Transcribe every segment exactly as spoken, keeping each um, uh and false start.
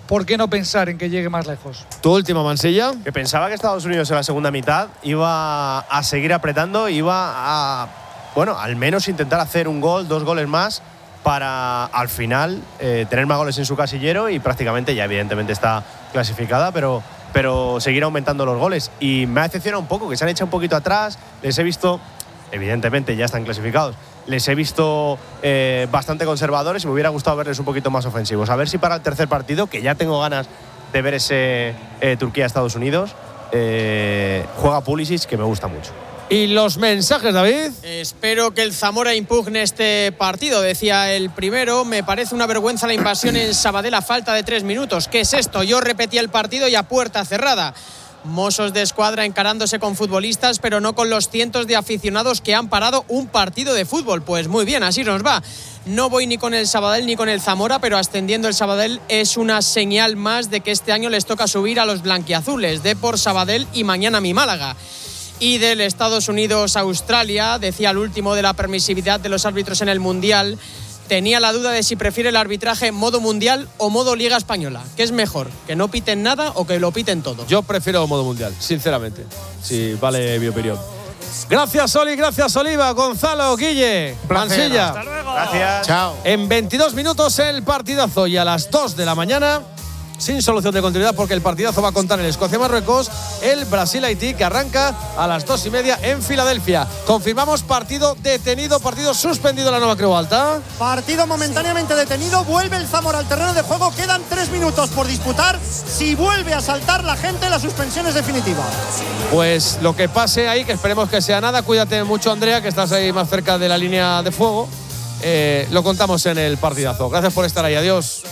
¿por qué no pensar en que llegue más lejos? Tu última, Mansilla. Que pensaba que Estados Unidos en la segunda mitad iba a seguir apretando, iba a, bueno, al menos intentar hacer un gol, dos goles más, para al final eh, tener más goles en su casillero y prácticamente ya evidentemente está clasificada, pero, pero seguir aumentando los goles. Y me ha decepcionado un poco, que se han echado un poquito atrás, les he visto, evidentemente ya están clasificados, les he visto eh, bastante conservadores y me hubiera gustado verles un poquito más ofensivos. A ver si para el tercer partido, que ya tengo ganas de ver ese eh, Turquía-Estados Unidos, eh, juega Pulisic, que me gusta mucho. ¿Y los mensajes, David? Espero que el Zamora impugne este partido, decía el primero. Me parece una vergüenza la invasión en Sabadell a falta de tres minutos. ¿Qué es esto? Yo repetía el partido y a puerta cerrada. Mossos de escuadra encarándose con futbolistas, pero no con los cientos de aficionados que han parado un partido de fútbol. Pues muy bien, así nos va. No voy ni con el Sabadell ni con el Zamora, pero ascendiendo el Sabadell es una señal más de que este año les toca subir a los blanquiazules. Depor, Sabadell y mañana mi Málaga. Y del Estados Unidos-Australia, decía el último de la permisividad de los árbitros en el Mundial, tenía la duda de si prefiere el arbitraje modo Mundial o modo Liga Española. ¿Qué es mejor? ¿Que no piten nada o que lo piten todo? Yo prefiero modo Mundial, sinceramente. Sí, vale mi opinión. Gracias, Oli, gracias, Oliva, Gonzalo, Guille, Mansilla. Hasta luego. Gracias. Chao. En veintidós minutos el partidazo y a las dos de la mañana, sin solución de continuidad porque el partidazo va a contar el Escocia-Marruecos, el Brasil-Haití, que arranca a las dos y media en Filadelfia. Confirmamos partido detenido, partido suspendido en la Nueva Creu Alta. Partido momentáneamente detenido, vuelve el Zamora al terreno de juego, quedan tres minutos por disputar. Si vuelve a saltar la gente, la suspensión es definitiva. Pues lo que pase ahí, que esperemos que sea nada. Cuídate mucho, Andrea, que estás ahí más cerca de la línea de fuego. Eh, lo contamos en el partidazo. Gracias por estar ahí, adiós.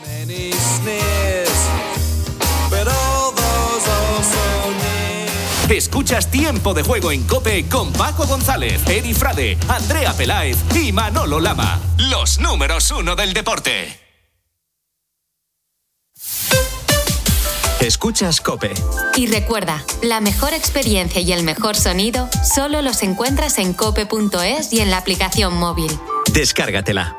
Escuchas Tiempo de Juego en COPE con Paco González, Eri Frade, Andrea Peláez y Manolo Lama. Los números uno del deporte. Escuchas COPE. Y recuerda, la mejor experiencia y el mejor sonido solo los encuentras en cope punto es y en la aplicación móvil. Descárgatela.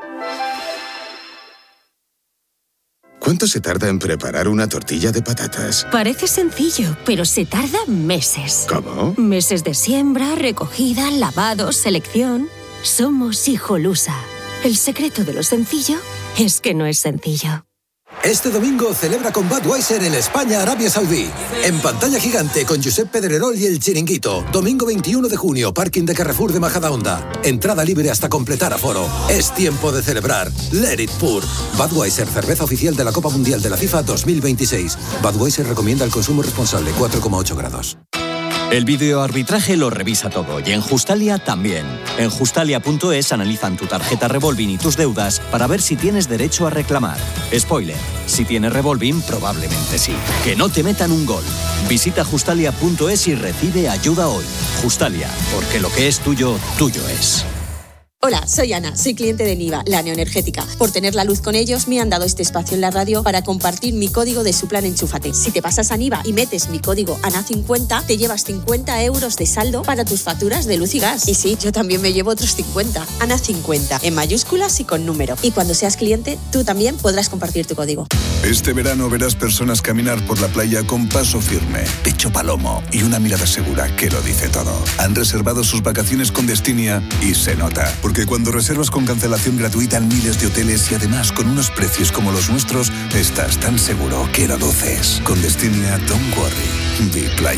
¿Cuánto se tarda en preparar una tortilla de patatas? Parece sencillo, pero se tarda meses. ¿Cómo? Meses de siembra, recogida, lavado, selección. Somos Hijolusa. El secreto de lo sencillo es que no es sencillo. Este domingo celebra con Budweiser en España-Arabia Saudí. En pantalla gigante con Josep Pedrerol y El Chiringuito. Domingo veintiuno de junio, parking de Carrefour de Majadahonda. Entrada libre hasta completar aforo. Es tiempo de celebrar. Let it pour. Budweiser, cerveza oficial de la Copa Mundial de la FIFA dos mil veintiséis. Budweiser recomienda el consumo responsable, cuatro coma ocho grados. El videoarbitraje lo revisa todo y en Justalia también. En Justalia punto es analizan tu tarjeta Revolving y tus deudas para ver si tienes derecho a reclamar. Spoiler, si tienes Revolving, probablemente sí. Que no te metan un gol. Visita Justalia punto es y recibe ayuda hoy. Justalia, porque lo que es tuyo, tuyo es. Hola, soy Ana, soy cliente de Niva, la neoenergética. Por tener la luz con ellos, me han dado este espacio en la radio para compartir mi código de su plan Enchúfate. Si te pasas a Niva y metes mi código A N A cincuenta, te llevas cincuenta euros de saldo para tus facturas de luz y gas. Y sí, yo también me llevo otros cincuenta. A N A cincuenta, en mayúsculas y con número. Y cuando seas cliente, tú también podrás compartir tu código. Este verano verás personas caminar por la playa con paso firme, pecho palomo y una mirada segura que lo dice todo. Han reservado sus vacaciones con Destinia y se nota. Porque cuando reservas con cancelación gratuita en miles de hoteles y además con unos precios como los nuestros, estás tan seguro que lo luces. Con Destinia, don't worry. Be Playa.